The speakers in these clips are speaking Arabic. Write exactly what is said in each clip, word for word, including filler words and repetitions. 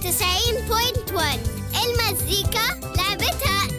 تسعين بوينت واحد المزيكا لعبتها.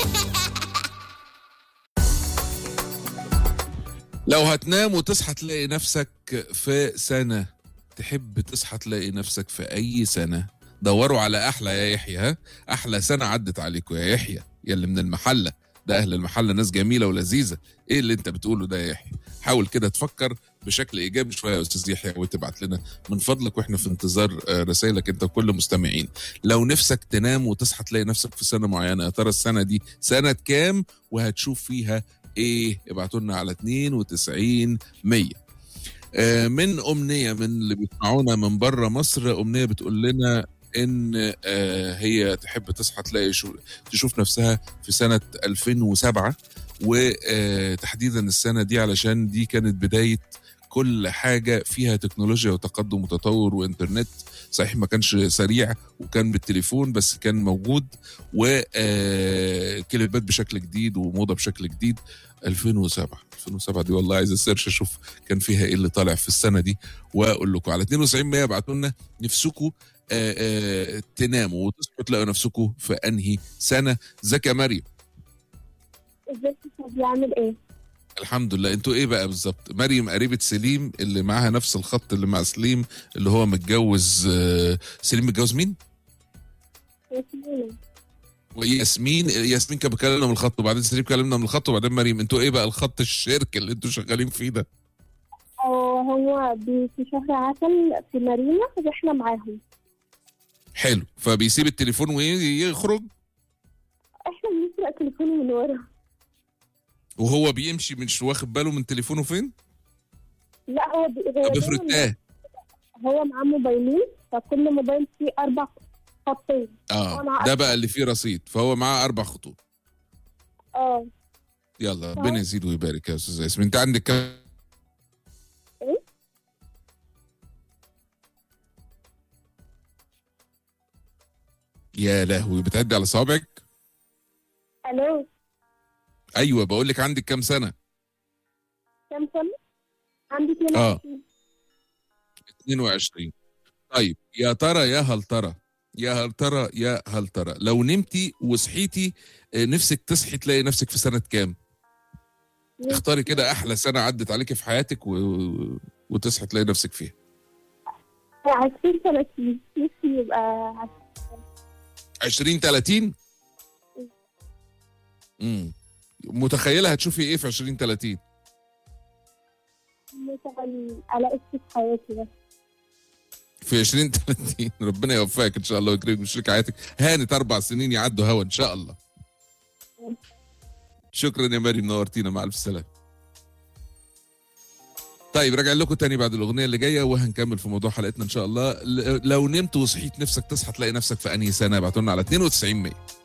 لو هتنام وتصحى تلاقي نفسك في سنة، تحب تصحى تلاقي نفسك في أي سنة؟ دوروا على أحلى يا يحيى، ها؟ أحلى سنة عدت عليكم يا يحيى، يا اللي من المحلة. ده أهل المحلة ناس جميلة ولذيذة. إيه اللي أنت بتقوله ده يا يحيى؟ حاول كده تفكر بشكل إيجابي شوية يا أستاذ يحيى، وتبعت لنا من فضلك، وإحنا في انتظار رسائلك أنت وكل مستمعين. لو نفسك تنام وتصحى تلاقي نفسك في سنة معينة، يا ترى السنة دي سنة كام؟ وهتشوف فيها ايه؟ ابعتوا لنا على اتنين وتسعين مية. آه من امنيه من اللي بيسمعونا من بره مصر، امنيه بتقول لنا ان آه هي تحب تصحى تلاقي شو تشوف نفسها في سنه ألفين وسبعة، وتحديدا السنه دي علشان دي كانت بدايه كل حاجه فيها تكنولوجيا وتقدم وتطور وانترنت. صحيح ما كانش سريع وكان بالتليفون، بس كان موجود، وكليبات بشكل جديد وموضة بشكل جديد. ألفين وسبعة ألفين وسبعة دي والله عايز اسيرش اشوف كان فيها ايه اللي طالع في السنه دي، واقول لكم على اتنين وتسعين مية. ابعتوا لنا نفسكم تناموا وتصحوا تلاقوا نفسكم في انهي سنه. ازيك يا مريم؟ ازيك يا صاحبي، عامل ايه؟ الحمد لله. انتوا ايه بقى بالظبط؟ مريم قريبة سليم اللي معاها نفس الخط اللي مع سليم، اللي هو متجوز. سليم متجوز مين؟ ياسمين. وياسمين ياسمين كانت بتكلمنا من الخط، وبعدين سليم كلمنا من الخط، وبعدين مريم. انتوا ايه بقى الخط الشركة اللي انتوا شغالين فيه ده؟ اه هو في شهر عسل في مارينا واحنا معاهم. حلو. فبيسيب التليفون ويخرج؟ احنا بنسرق تليفونه من ورا. وهو بيمشي مش واخد باله من تليفونه فين؟ لا هو بي... هو بفرتاه. هو معاه موبايلين، فكل موبايل فيه اربع خطين. اه ده بقى اللي فيه رصيد، فهو معاه اربع خطوط. اه يلا ربنا يزيد ويبارك يا استاذ ياسمين. انت عندك كام؟ ايه؟ يا لهوي، بتعدي على صوابعك؟ الو. ايوه بقول لك عندك كام سنه؟ كام سنه؟ عندي اتنين وعشرين. اه اتنين وعشرين. طيب يا ترى يا هل ترى يا هل ترى يا هل ترى لو نمتي وصحيتي نفسك تصحي تلاقي نفسك في سنه كام؟ اختاري كده احلى سنه عدت عليكي في حياتك و... وتصحي تلاقي نفسك فيها. عشرين ثلاثين. نفسي يبقى عشرين ثلاثين. امم متخيله هتشوفي ايه في عشرين ثلاثين؟ مثلا الاقي في حياتي بس في عشرين ثلاثين. ربنا يوفقك ان شاء الله ويكرمك ويشرك حياتك. هانت اربع سنين يعدوا هوا ان شاء الله. شكرا يا مريم، نورتينا، مع الف سلامه. طيب راجع لكم تاني بعد الاغنيه اللي جايه، وهنكمل في موضوع حلقتنا ان شاء الله. لو نمت وصحيت نفسك تصحى تلاقي نفسك في انهي سنه؟ ابعتوا لنا على اتنين وتسعين مية.